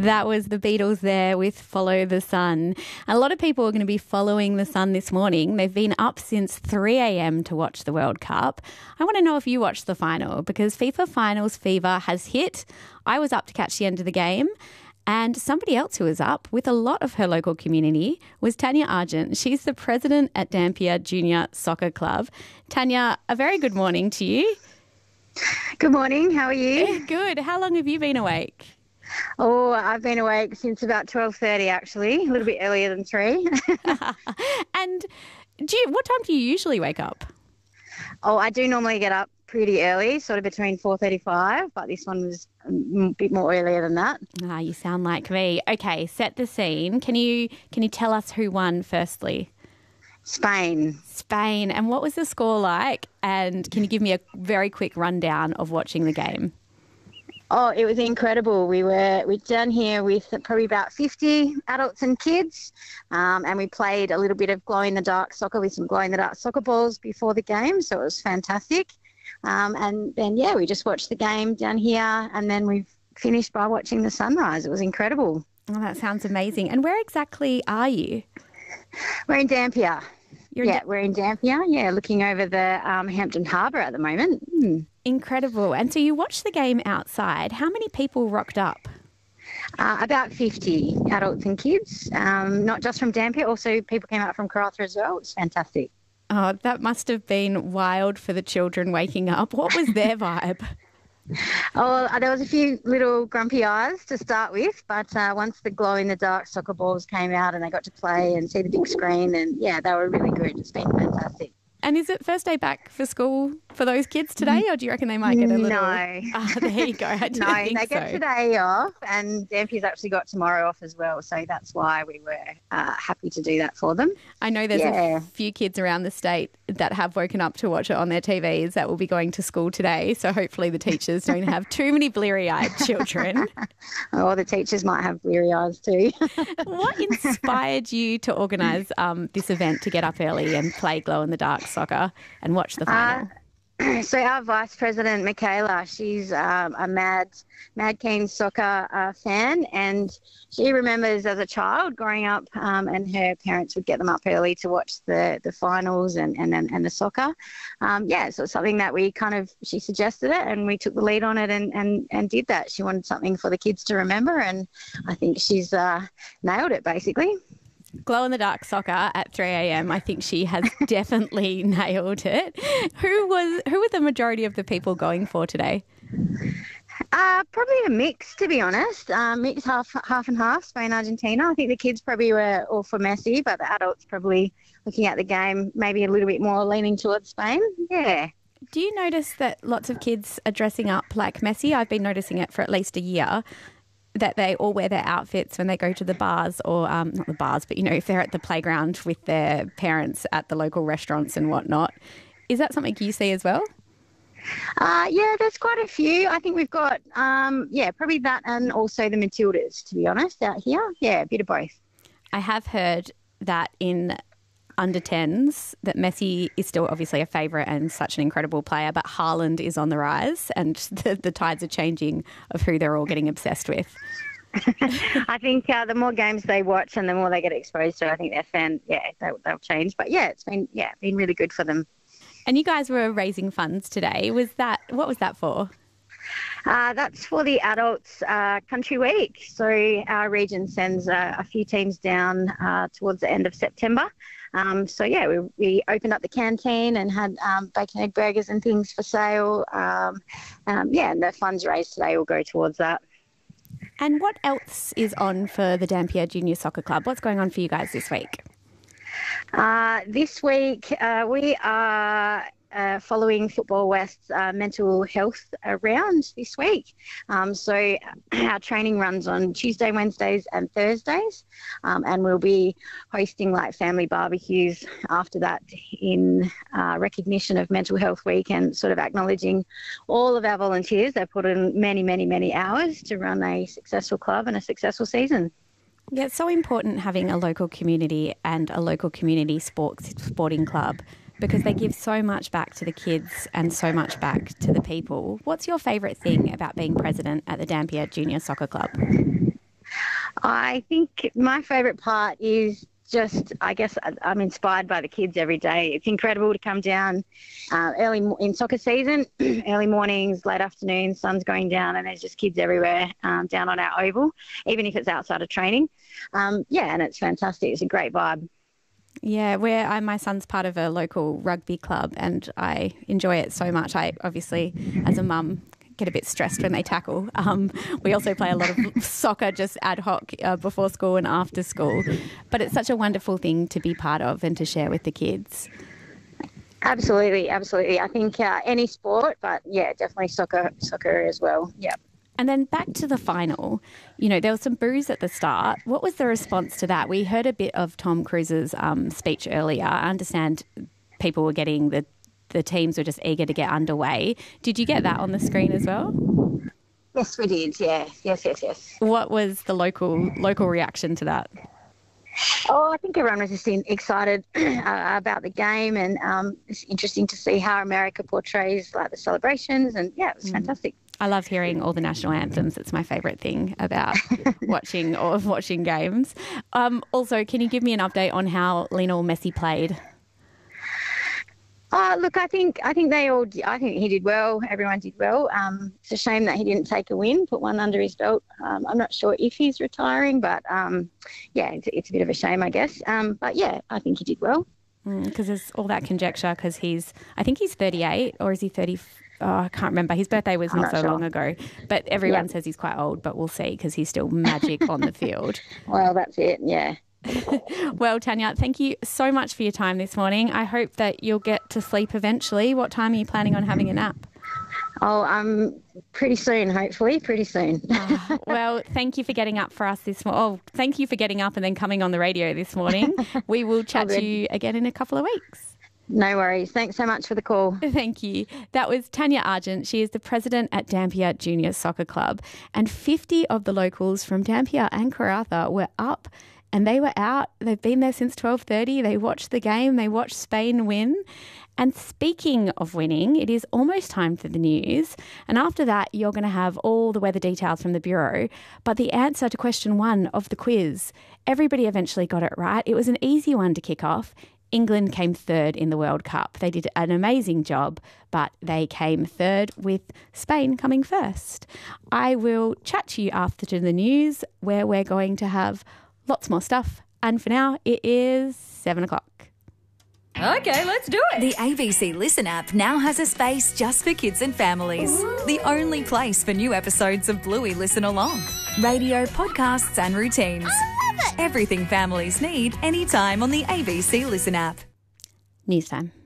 That was the Beatles there with Follow the Sun. A lot of people are going to be following the sun this morning. They've been up since 3 a.m. to watch the World Cup. I want to know if you watched the final because FIFA Finals fever has hit. I was up to catch the end of the game. And somebody else who was up with a lot of her local community was Tanya Argent. She's the president at Dampier Junior Soccer Club. Tanya, a very good morning to you. Good morning. How are you? Good. How long have you been awake? Oh, I've been awake since about 12:30 actually, a little bit earlier than 3. And what time do you usually wake up? Oh, I do normally get up pretty early, sort of between 4:35, but this one was a bit more earlier than that. You sound like me. Okay, set the scene. Can you tell us who won firstly? Spain. And what was the score like? And can you give me a very quick rundown of watching the game? Oh, it was incredible. We're down here with probably about 50 adults and kids, and we played a little bit of glow-in-the-dark soccer with some glow-in-the-dark soccer balls before the game, so it was fantastic. And then, we just watched the game down here, and then we finished by watching the sunrise. It was incredible. Oh, that sounds amazing. And where exactly are you? We're in Dampier. We're in Dampier, looking over the Hampton Harbour at the moment. Incredible. And so you watched the game outside. How many people rocked up? About 50 adults and kids, not just from Dampier, also people came out from Karratha as well. It was fantastic. Oh, that must have been wild for the children waking up. What was their vibe? Oh, there was a few little grumpy eyes to start with, but once the glow-in-the-dark soccer balls came out and they got to play and see the big screen, and they were really good. It's been fantastic. And is it first day back for school for those kids today, or do you reckon they might get a little... No. There you go. I didn't think they get so. today off, and Dampier's actually got tomorrow off as well, so that's why we were happy to do that for them. I know there's a few kids around the state that have woken up to watch it on their TVs that will be going to school today, so hopefully the teachers don't have too many bleary-eyed children. Oh, the teachers might have bleary eyes too. What inspired you to organise this event to get up early and play glow-in-the-dark soccer and watch the final? So our Vice President, Michaela, she's a mad keen soccer fan, and she remembers as a child growing up and her parents would get them up early to watch the finals and the soccer. So it's something that she suggested it and we took the lead on it and did that. She wanted something for the kids to remember, and I think she's nailed it basically. Glow-in-the-dark soccer at 3 a.m. I think she has definitely nailed it. Who were the majority of the people going for today? Probably a mix, to be honest. Mix half and half, Spain, Argentina. I think the kids probably were all for Messi, but the adults probably looking at the game maybe a little bit more leaning towards Spain. Yeah. Do you notice that lots of kids are dressing up like Messi? I've been noticing it for at least a year, that they all wear their outfits when they go to the bars or, not the bars, but, if they're at the playground with their parents at the local restaurants and whatnot. Is that something you see as well? There's quite a few. I think we've got, probably that and also the Matildas, to be honest, out here. Yeah, a bit of both. I have heard that in under 10s that Messi is still obviously a favourite and such an incredible player, but Haaland is on the rise and the tides are changing of who they're all getting obsessed with. I think the more games they watch and the more they get exposed to, I think their fan, they'll change. But it's been really good for them. And you guys were raising funds today. What was that for? That's for the Adults Country Week. So our region sends a few teams down towards the end of September. We opened up the canteen and had bacon, egg burgers and things for sale. And the funds raised today will go towards that. And what else is on for the Dampier Junior Soccer Club? What's going on for you guys this week? This week we are following Football West's mental health round this week. So our training runs on Tuesday, Wednesdays and Thursdays, and we'll be hosting family barbecues after that in recognition of Mental Health Week and sort of acknowledging all of our volunteers. They've put in many, many, many hours to run a successful club and a successful season. Yeah, it's so important having a local community and a local community sporting club because they give so much back to the kids and so much back to the people. What's your favourite thing about being president at the Dampier Junior Soccer Club? I think my favourite part is just, I guess, I'm inspired by the kids every day. It's incredible to come down early in soccer season, early mornings, late afternoons, sun's going down, and there's just kids everywhere down on our oval, even if it's outside of training. And it's fantastic. It's a great vibe. Yeah, my son's part of a local rugby club and I enjoy it so much. I obviously, as a mum, get a bit stressed when they tackle. We also play a lot of soccer just ad hoc before school and after school. But it's such a wonderful thing to be part of and to share with the kids. Absolutely, absolutely. I think any sport, but yeah, definitely soccer as well. Yeah. And then back to the final, there was some boos at the start. What was the response to that? We heard a bit of Tom Cruise's speech earlier. I understand people were getting the teams were just eager to get underway. Did you get that on the screen as well? Yes, we did. Yeah. Yes. What was the local reaction to that? Oh, I think everyone was just excited about the game, and it's interesting to see how America portrays the celebrations, and yeah, it was fantastic. I love hearing all the national anthems. It's my favourite thing about watching games. Also, can you give me an update on how Lionel Messi played? Look, I think he did well. Everyone did well. It's a shame that he didn't take a win, put one under his belt. I'm not sure if he's retiring, but it's a bit of a shame, I guess. But yeah, I think he did well. Because there's all that conjecture. Because I think he's 38, or is he 30? Oh, I can't remember. His birthday was not so long ago. But everyone says he's quite old, but we'll see because he's still magic on the field. Well, that's it, yeah. Well, Tanya, thank you so much for your time this morning. I hope that you'll get to sleep eventually. What time are you planning on having a nap? Oh, pretty soon, hopefully, pretty soon. Well, thank you for getting up for us this morning. Oh, thank you for getting up and then coming on the radio this morning. We will chat to you again in a couple of weeks. No worries. Thanks so much for the call. Thank you. That was Tanya Argent. She is the president at Dampier Junior Soccer Club. And 50 of the locals from Dampier and Karratha were up and they were out. They've been there since 12:30. They watched the game. They watched Spain win. And speaking of winning, it is almost time for the news. And after that, you're going to have all the weather details from the Bureau. But the answer to question 1 of the quiz, everybody eventually got it right. It was an easy one to kick off. England came third in the World Cup. They did an amazing job, but they came third with Spain coming first. I will chat to you after the news where we're going to have lots more stuff. And for now, it is 7 o'clock. Okay, let's do it. The ABC Listen app now has a space just for kids and families. Ooh. The only place for new episodes of Bluey Listen Along. Radio, podcasts and routines. I love it. Everything families need anytime on the ABC Listen app. News time.